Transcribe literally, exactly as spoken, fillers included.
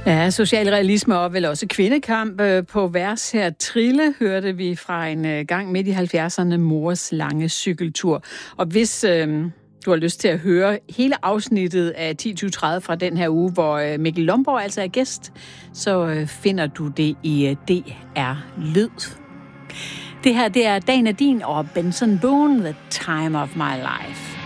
Ja, social realisme og vel også kvindekamp på vers her. Trille hørte vi fra en gang midt i halvfjerdserne, Mors lange cykeltur. Og hvis øh, du har lyst til at høre hele afsnittet af ti tyve tredive fra den her uge, hvor Mikkel Lomborg altså er gæst, så øh, finder du det i D R Lyd. Det her, det er Dan Adin og Benson Boone, The Time of My Life.